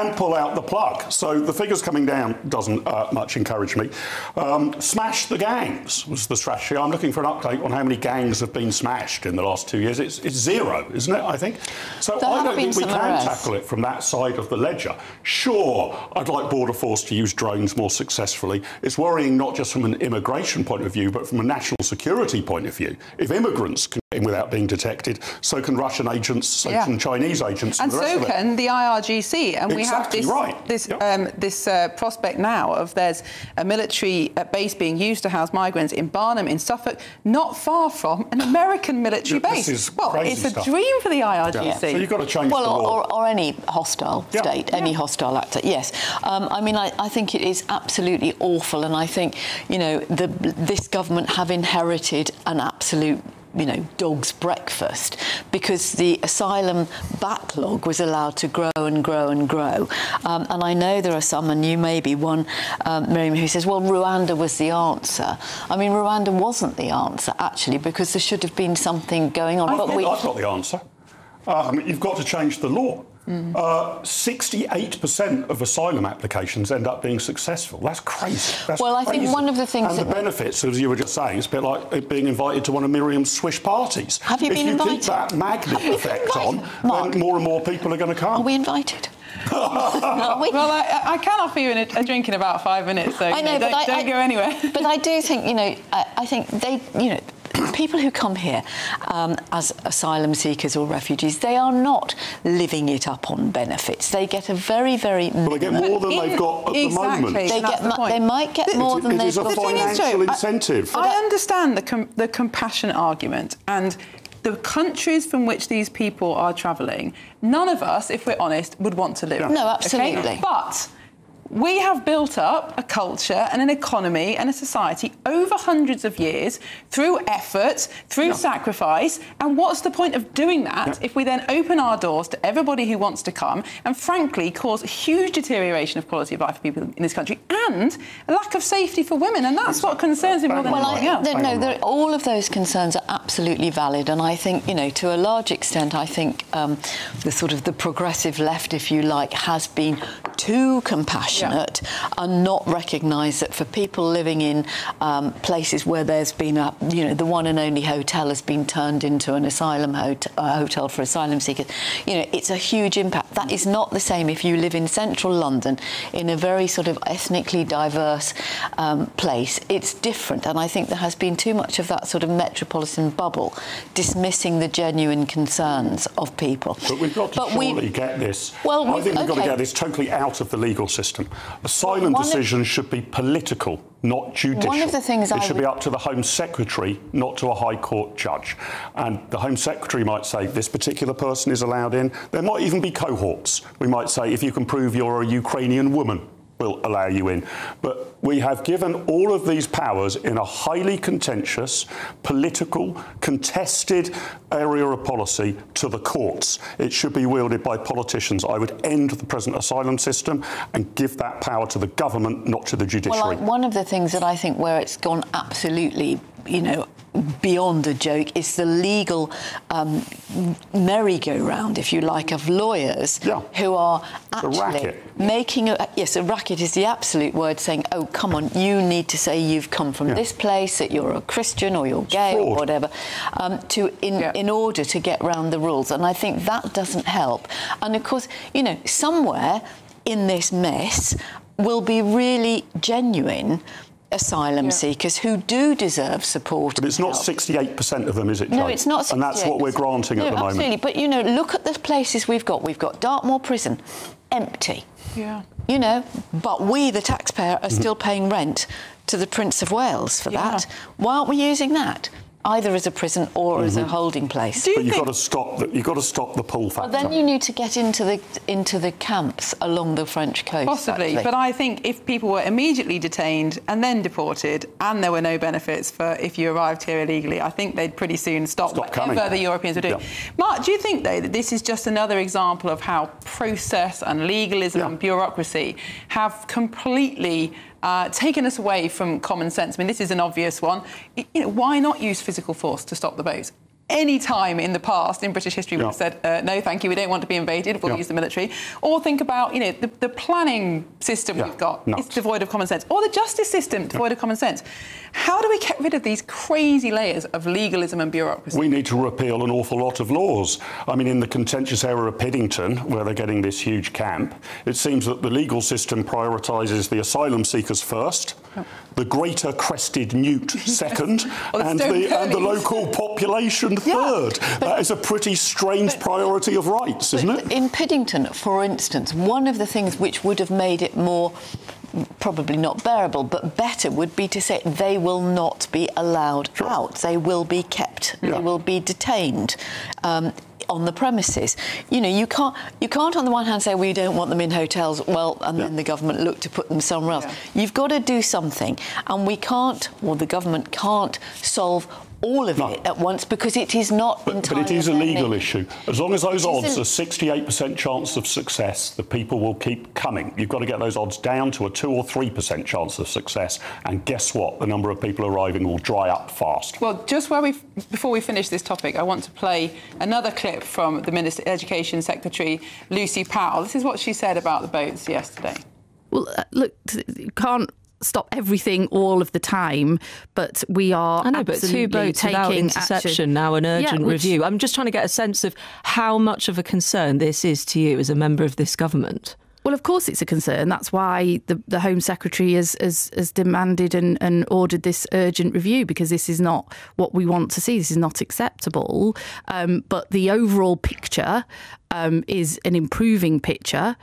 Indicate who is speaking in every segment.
Speaker 1: and pull out the plug. So the figures coming down doesn't much encourage me. Smash the gangs was the strategy. I'm looking for an update on how many gangs have been smashed in the last 2 years. It's zero, isn't it, I think? So I don't think we can tackle it from that side of the ledger. Sure, I'd like Border Force to use drones more successfully. It's worrying not just from an immigration point of view, but from a national security point of view. If immigrants can get in without being detected, so can Russian agents, so can Chinese agents.
Speaker 2: And so can the IRGC. And we have this prospect now of there's a military base being used to house migrants in Barnum in Suffolk, not far from an American military base.
Speaker 1: This is crazy
Speaker 2: it's a dream for the IRGC.
Speaker 1: So you've got to change the law.
Speaker 3: Or any hostile state, any hostile actor. Yes. I mean, I think it is absolutely awful, and I think, you know, this government have inherited an absolute, you know, dog's breakfast, because the asylum backlog was allowed to grow and grow and grow. And I know there are some, and you may be one, Miriam, who says, well, Rwanda was the answer. I mean, Rwanda wasn't the answer, actually, because there should have been something going on.
Speaker 1: I've got the answer. You've got to change the law. 68% of asylum applications end up being successful. That's crazy.
Speaker 3: I think one of the things...
Speaker 1: And the benefits, as you were just saying, it's a bit like being invited to one of Miriam's swish parties.
Speaker 3: Have you been invited?
Speaker 1: If you keep that magnet effect on, then more and more people are going to come.
Speaker 3: Are we invited?
Speaker 2: Well, I can offer you a drink in about 5 minutes, so don't go anywhere.
Speaker 3: But I do think, you know, I think they, you know, people who come here as asylum seekers or refugees, they are not living it up on benefits. They get a very, very...
Speaker 1: Well, they get more than they've got at the moment.
Speaker 3: They might get more than they've got.
Speaker 1: It is a financial incentive.
Speaker 2: I understand the compassion argument, and the countries from which these people are travelling, none of us, if we're honest, would want to live.
Speaker 3: No, absolutely.
Speaker 2: Okay? But we have built up a culture and an economy and a society over hundreds of years through effort, through sacrifice. And what's the point of doing that if we then open our doors to everybody who wants to come and, frankly, cause a huge deterioration of quality of life for people in this country and a lack of safety for women? And that's what concerns me more than anything else.
Speaker 3: All of those concerns are absolutely valid. And I think, you know, to a large extent, I think the progressive left, if you like, has been too compassionate and not recognise that for people living in places where there's been the one and only hotel has been turned into an asylum hotel for asylum seekers, you know, it's a huge impact. That is not the same if you live in central London in a very sort of ethnically diverse place. It's different, and I think there has been too much of that sort of metropolitan bubble dismissing the genuine concerns of people.
Speaker 1: But we've got to surely get this. I think we've got to get this totally out of the legal system. Asylum decisions should be political, not judicial.
Speaker 3: One of the things
Speaker 1: it should be up to the Home Secretary, not to a High Court judge. And the Home Secretary might say this particular person is allowed in. There might even be cohorts. We might say if you can prove you're a Ukrainian woman, we'll allow you in. But we have given all of these powers in a highly contentious, political, contested area of policy to the courts. It should be wielded by politicians. I would end the present asylum system and give that power to the government, not to the judiciary.
Speaker 3: Well, one of the things that I think where it's gone absolutely, you know, beyond a joke is the legal merry-go-round, if you like, of lawyers who are actually making a racket is the absolute word, saying, oh, come on, you need to say you've come from this place, that you're a Christian or you're gay or whatever, in order to get round the rules. And I think that doesn't help. And, of course, you know, somewhere in this mess will be really genuine asylum seekers who do deserve support.
Speaker 1: But it's not 68% of them, is it, Jo?
Speaker 3: No, it's not 68%.
Speaker 1: And that's what we're granting at the moment.
Speaker 3: Absolutely. But, you know, look at the places we've got. We've got Dartmoor Prison, empty.
Speaker 2: Yeah.
Speaker 3: You know, but we, the taxpayer, are still paying rent to the Prince of Wales for that. Why aren't we using that? Either as a prison or as a holding place.
Speaker 1: But you've got to stop the pull factor.
Speaker 3: Well, then you need to get into the camps along the French coast.
Speaker 2: Possibly,
Speaker 3: actually.
Speaker 2: But I think if people were immediately detained and then deported, and there were no benefits for if you arrived here illegally, I think they'd pretty soon stop whatever the Europeans are doing. Mark, do you think, though, that this is just another example of how process and legalism and bureaucracy have completely taken us away from common sense? I mean, this is an obvious one. You know, why not use physical force to stop the boats? any time in the past in British history we've said, no, thank you, we don't want to be invaded, we'll use the military. Or think about, the planning system we've got. It's devoid of common sense. Or the justice system, devoid of common sense. How do we get rid of these crazy layers of legalism and bureaucracy?
Speaker 1: We need to repeal an awful lot of laws. I mean, in the contentious era of Piddington, where they're getting this huge camp, it seems that the legal system prioritises the asylum seekers first, the greater crested newt second, and the local population third. That is a pretty strange priority of rights, isn't it?
Speaker 3: In Piddington, for instance, one of the things which would have made it more probably not bearable, but better would be to say they will not be allowed out. They will be kept. They will be detained on the premises. You can't on the one hand say we don't want them in hotels, and then the government look to put them somewhere else. You've got to do something, and we can't, or the government can't solve all of it at once because it is not entirely.
Speaker 1: But it is a legal issue. As long as those odds are 68% chance of success, the people will keep coming. You've got to get those odds down to a 2 or 3% chance of success, and guess what? The number of people arriving will dry up fast.
Speaker 2: Well, just before we finish this topic, I want to play another clip from the Education Secretary, Lucy Powell. This is what she said about the boats yesterday.
Speaker 4: Well, look, you can't stop everything all of the time, but we are
Speaker 5: but 2 boats without interception now, an urgent review. I'm just trying to get a sense of how much of a concern this is to you as a member of this government.
Speaker 4: Well, of course it's a concern. That's why the Home Secretary has demanded and ordered this urgent review, because this is not what we want to see. This is not acceptable. But the overall picture is an improving picture.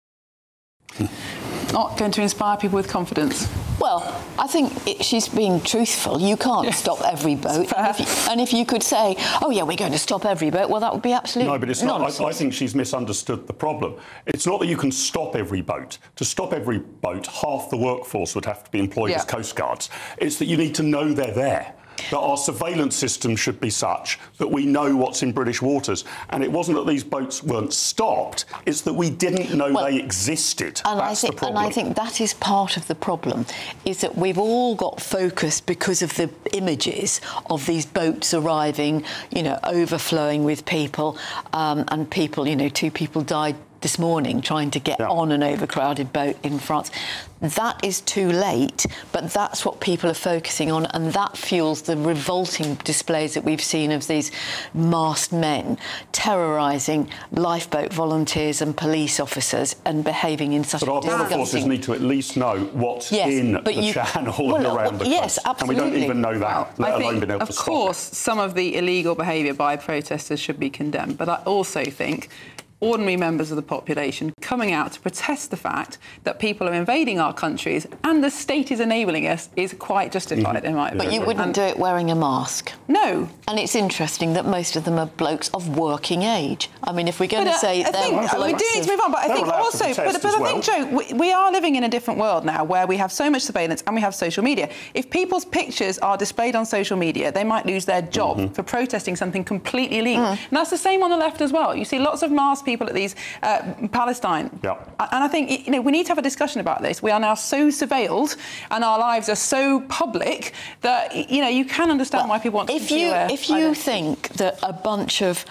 Speaker 2: Not going to inspire people with confidence.
Speaker 3: Well, I think she's being truthful. You can't stop every boat. And if you could say, oh, yeah, we're going to stop every boat, well, that would be absolutely
Speaker 1: No, but it's not. I think she's misunderstood the problem. It's not that you can stop every boat. To stop every boat, half the workforce would have to be employed as Coast Guards. It's that you need to know they're there. That our surveillance system should be such that we know what's in British waters. And it wasn't that these boats weren't stopped, it's that we didn't know they existed. That's the problem.
Speaker 3: And I think that is part of the problem, is that we've all got focused because of the images of these boats arriving, overflowing with people, and people, 2 people died this morning trying to get on an overcrowded boat in France. That is too late, but that's what people are focusing on, and that fuels the revolting displays that we've seen of these masked men terrorising lifeboat volunteers and police officers and behaving in such a disgusting...
Speaker 1: But our border forces need to at least know what's in the channel and around the coast.
Speaker 3: Yes, absolutely.
Speaker 1: And we don't even know that, let alone being able to stop it.
Speaker 2: Of course, some of the illegal behaviour by protesters should be condemned, but I also think ordinary members of the population coming out to protest the fact that people are invading our countries and the state is enabling us is quite justified, in my opinion.
Speaker 3: But you wouldn't do it wearing a mask?
Speaker 2: No.
Speaker 3: And it's interesting that most of them are blokes of working age. I mean, if we're going to say...
Speaker 2: we do need to move on, but I think also... But I think, Joe, we are living in a different world now where we have so much surveillance and we have social media. If people's pictures are displayed on social media, they might lose their job for protesting something completely illegal. And that's the same on the left as well. You see lots of masked people at these Palestine. And I think, we need to have a discussion about this. We are now so surveilled and our lives are so public that, you can understand why people want to do it.
Speaker 3: If you think that a bunch of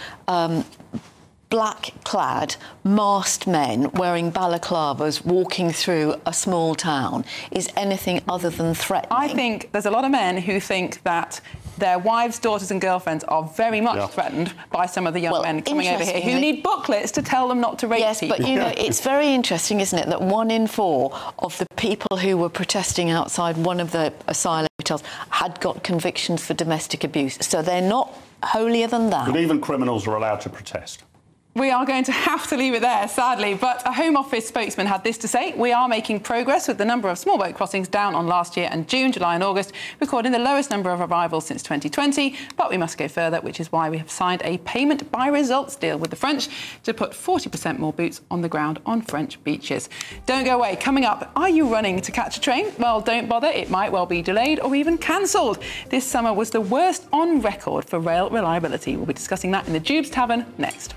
Speaker 3: black-clad, masked men wearing balaclavas walking through a small town is anything other than threatening...
Speaker 2: I think there's a lot of men who think that their wives, daughters and girlfriends are very much threatened by some of the young men coming over here who need booklets to tell them not to rape people.
Speaker 3: Yes, but, it's very interesting, isn't it, that 1 in 4 of the people who were protesting outside one of the asylum hotels had got convictions for domestic abuse. So they're not holier than that.
Speaker 1: But even criminals are allowed to protest.
Speaker 2: We are going to have to leave it there, sadly, but a Home Office spokesman had this to say: we are making progress with the number of small boat crossings down on last year and June, July and August, recording the lowest number of arrivals since 2020, but we must go further, which is why we have signed a payment by results deal with the French to put 40% more boots on the ground on French beaches. Don't go away. Coming up, are you running to catch a train? Well, don't bother. It might well be delayed or even cancelled. This summer was the worst on record for rail reliability. We'll be discussing that in the Jubes Tavern next.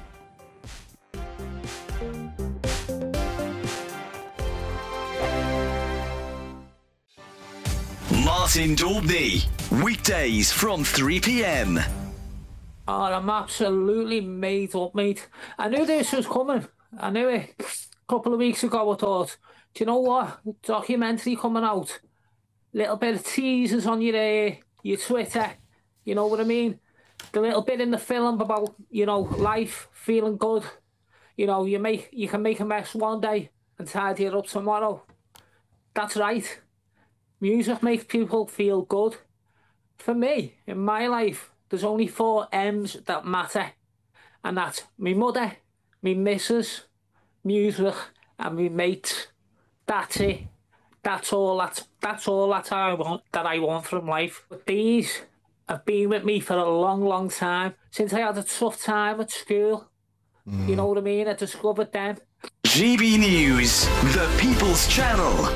Speaker 6: Martin Daubney, weekdays from 3 p.m. Oh, I'm absolutely made up, mate. I knew this was coming. I knew it. A couple of weeks ago, I thought, do you know what? Documentary coming out. Little bit of teasers on your Twitter. You know what I mean? The little bit in the film about, life, feeling good. You can make a mess one day and tidy it up tomorrow. That's right. Music makes people feel good. For me, in my life, there's only 4 M's that matter. And that's me mother, me missus, music, and me mates. That's it. That's all that I want from life. But these have been with me for a long, long time. Since I had a tough time at school. You know what I mean? I discovered them.
Speaker 7: GB News, the People's Channel.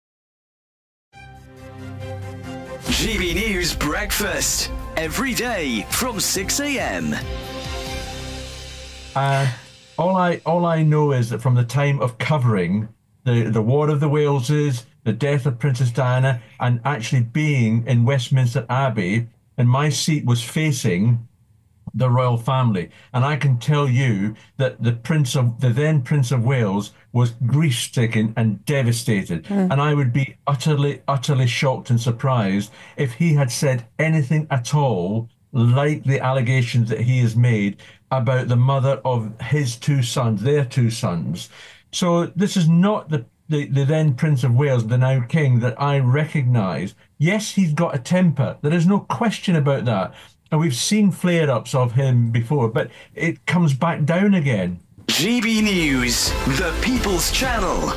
Speaker 7: GB News Breakfast, every day from 6 a.m.
Speaker 8: All I know is that from the time of covering the War of the Waleses, the death of Princess Diana, and actually being in Westminster Abbey, and my seat was facing the royal family, and I can tell you that the then Prince of Wales was grief-stricken and devastated, and I would be utterly shocked and surprised if he had said anything at all like the allegations that he has made about the mother of his 2 sons, their 2 sons. So this is not the then Prince of Wales, the now King, that I recognise. Yes, he's got a temper. There is no question about that. And we've seen flare-ups of him before, but it comes back down again.
Speaker 7: GB News, the People's Channel.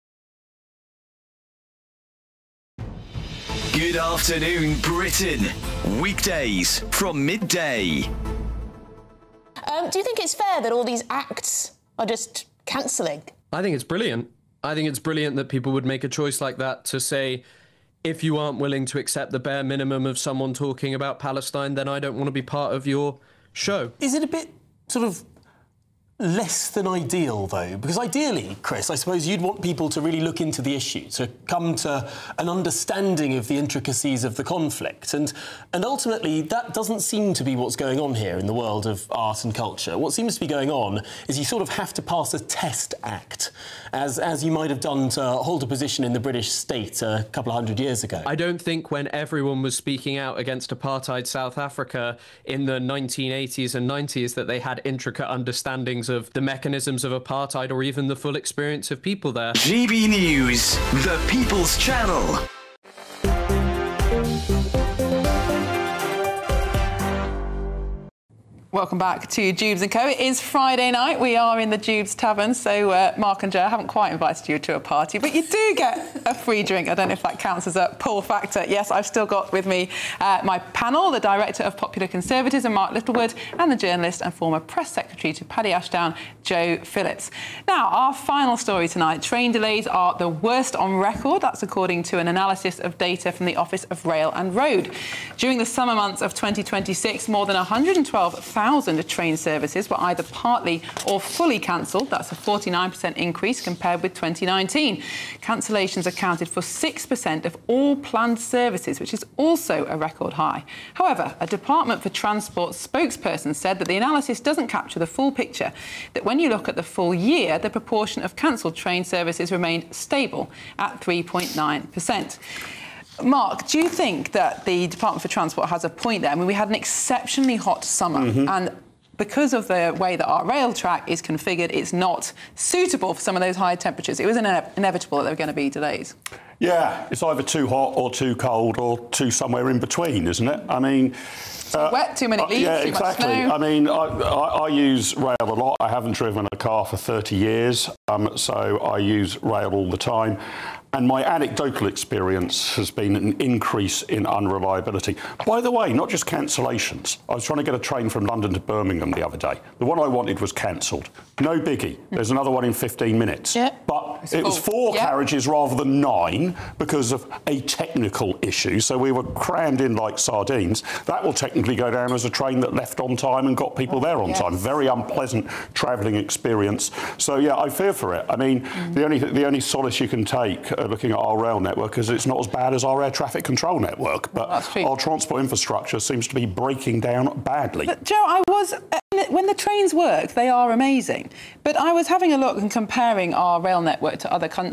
Speaker 7: Good afternoon, Britain. Weekdays from midday.
Speaker 9: Do you think it's fair that all these acts are just cancelling?
Speaker 10: I think it's brilliant. I think it's brilliant that people would make a choice like that to say, if you aren't willing to accept the bare minimum of someone talking about Palestine, then I don't want to be part of your show.
Speaker 11: Is it a bit sort of less than ideal, though? Because ideally, Chris, I suppose you'd want people to really look into the issue, to come to an understanding of the intricacies of the conflict. And ultimately, that doesn't seem to be what's going on here in the world of art and culture. What seems to be going on is you sort of have to pass a test act, as you might have done to hold a position in the British state a couple of hundred years ago.
Speaker 10: I don't think when everyone was speaking out against apartheid South Africa in the 1980s and 90s that they had intricate understandings of the mechanisms of apartheid or even the full experience of people there.
Speaker 7: GB News, the People's Channel.
Speaker 2: Welcome back to Jubes & Co. It is Friday night. We are in the Jubes Tavern, so Mark and Joe, I haven't quite invited you to a party, but you do get a free drink. I don't know if that counts as a pull factor. Yes, I've still got with me my panel, the Director of Popular Conservatism, Mark Littlewood, and the journalist and former Press Secretary to Paddy Ashdown, Joe Phillips. Now, our final story tonight. Train delays are the worst on record. That's according to an analysis of data from the Office of Rail and Road. During the summer months of 2026, more than 112,000 train services were either partly or fully cancelled. That's a 49% increase compared with 2019. Cancellations accounted for 6% of all planned services, which is also a record high. However, a Department for Transport spokesperson said that the analysis doesn't capture the full picture, that when you look at the full year, the proportion of cancelled train services remained stable at 3.9%. Mark, do you think that the Department for Transport has a point there? I mean, we had an exceptionally hot summer, and because of the way that our rail track is configured, it's not suitable for some of those high temperatures. It was inevitable that there were going to be delays.
Speaker 1: Yeah, it's either too hot or too cold or too somewhere in between, isn't it? I mean...
Speaker 2: Too wet, too many leaves,
Speaker 1: yeah,
Speaker 2: too
Speaker 1: exactly.
Speaker 2: much snow.
Speaker 1: I mean, I use rail a lot. I haven't driven a car for 30 years, so I use rail all the time. And my anecdotal experience has been an increase in unreliability. By the way, not just cancellations. I was trying to get a train from London to Birmingham the other day. The one I wanted was cancelled. No biggie. There's another one in 15 minutes.
Speaker 2: Yeah.
Speaker 1: But it was 4 carriages rather than 9 because of a technical issue. So we were crammed in like sardines. That will technically go down as a train that left on time and got people there on time. Very unpleasant travelling experience. So, yeah, I fear for it. I mean, the only solace you can take looking at our rail network, because it's not as bad as our air traffic control network. But our transport infrastructure seems to be breaking down badly.
Speaker 2: But Joe, when the trains work, they are amazing. But I was having a look and comparing our rail network to other countries.